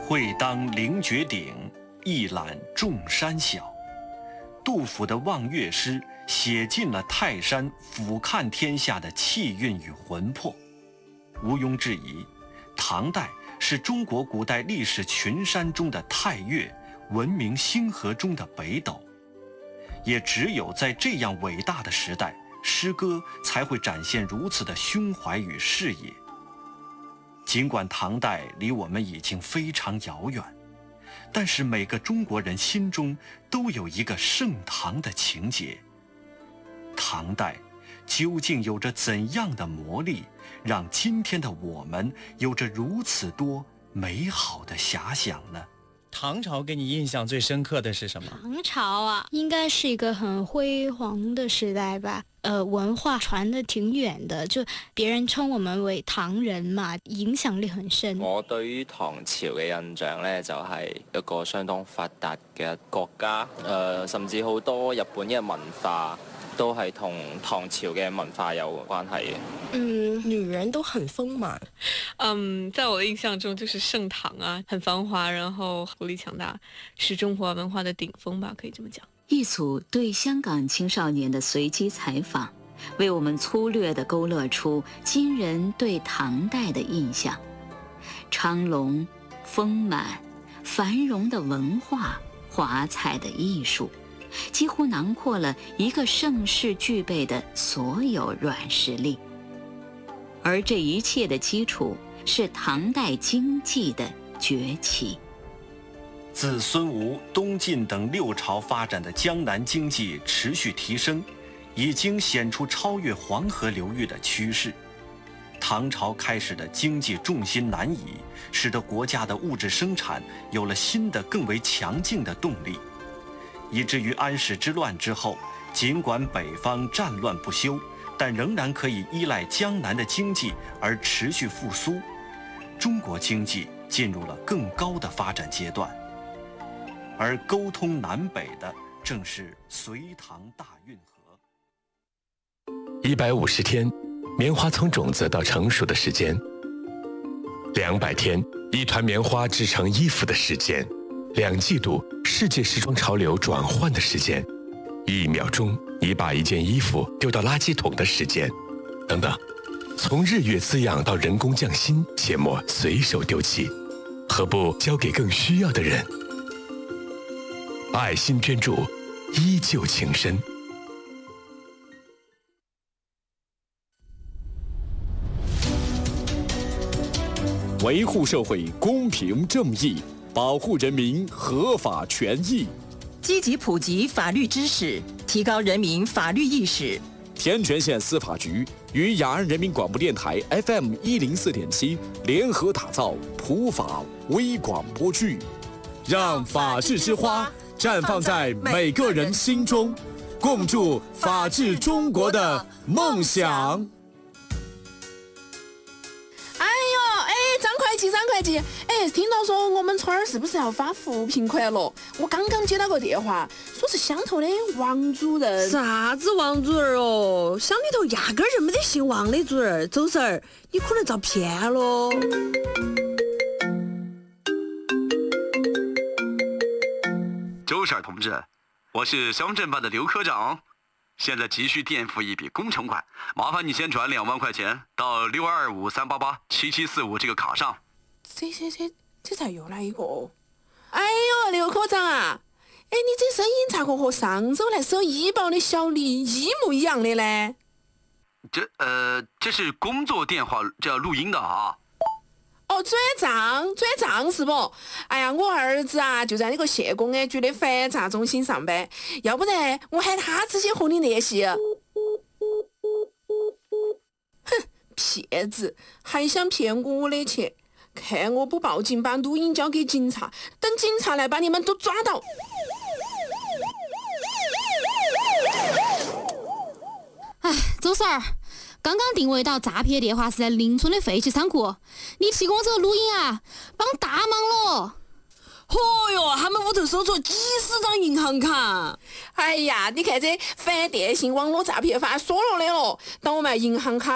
会当凌绝顶，一览众山小。杜甫的望岳诗写尽了泰山俯瞰天下的气韵与魂魄。毋庸置疑，唐代是中国古代历史群山中的太岳，文明星河中的北斗。也只有在这样伟大的时代，诗歌才会展现如此的胸怀与视野。尽管唐代离我们已经非常遥远，但是每个中国人心中都有一个盛唐的情节。唐代究竟有着怎样的魔力，让今天的我们有着如此多美好的遐想呢？ 唐朝给你印象最深刻的是什么？ 唐朝啊，应该是一个很辉煌的时代吧。文化传得挺遠的，就別人稱我們為唐人嘛，影響力很深。 我對於唐朝嘅印象呢，就係一個相當發達嘅國家，甚至好多日本嘅文化都係同唐朝嘅文化有關係嘅。 女人都很豐滿。 在我的印象中就是盛唐啊，很繁華，然後國力強大，是中華文化的頂峰吧，可以這麼講。 一組對香港青少年的隨機採訪，為我們粗略地勾勒出今人對唐代的印象：昌隆、豐滿、繁榮的文化，華彩的藝術，幾乎囊括了一個盛世具備的所有軟實力。而這一切的基礎是唐代經濟的崛起。 自孙吳、东晋等六朝发展的江南经济持续提升，已经显出超越黄河流域的趋势。唐朝开始的经济重心南移，使得国家的物质生产有了新的更为强劲的动力，以至于安史之乱之后，尽管北方战乱不休，但仍然可以依赖江南的经济而持续复苏。中国经济进入了更高的发展阶段。而沟通南北的正是隋唐大运河。 150天，棉花从种子到成熟的时间；200天，一团棉花制成衣服的时间；2季度，世界时装潮流转换的时间；1秒钟，你把一件衣服丢到垃圾桶的时间，等等。从日月滋养到人工匠心，切莫随手丢弃，何不交给更需要的人？爱心捐助，依旧情深。 维护社会公平正义，保护人民合法权益， 积极普及法律知识，提高人民法律意识。 天全县司法局与雅安人民广播电台 FM104.7联合打造普法微广播剧，让法治之花绽放在每个人心中，共筑法治中国的梦想。 张会计，听到说我们村儿是不是要发扶贫款了？我刚刚接到个电话，说是乡头的王主任。 啥子王主任哦？乡里头压根儿就没得姓王的主任。周婶儿，你可能遭骗了。 周婶同志，我是乡镇办的刘科长，现在急需垫付一笔工程款，麻烦你先转2万块钱到6253887745这个卡上。 这咋又来一个？哎呦，刘科长啊，你这声音咋个和上周来收医保的小李一模一样的呢？ 这是工作电话，这要录音的啊。 哦，转账是不？哎呀，我儿子啊就在那个县公安局的反诈中心上班，要不然我喊他直接和你联系。哼，骗子，还想骗我的钱？看我不报警，把录音交给警察，等警察来把你们都抓到。 哎，周婶儿，刚刚定位到诈骗电话是在邻村的废弃仓库，你提供这个录音啊，帮大忙了。 嚯哟，他们屋头搜出几十张银行卡。 哎呀，你看这反电信网络诈骗法说了的了，当我们银行卡